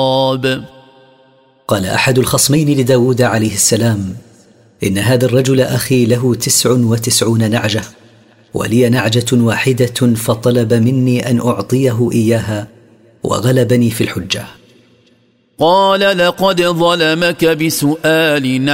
قال أحد الخصمين لداود عليه السلام: إن هذا الرجل أخي له 99 نعجة، ولي نعجة واحدة، فطلب مني أن أعطيه إياها وغلبني في الحجة. قال: لقد ظلمك بسؤال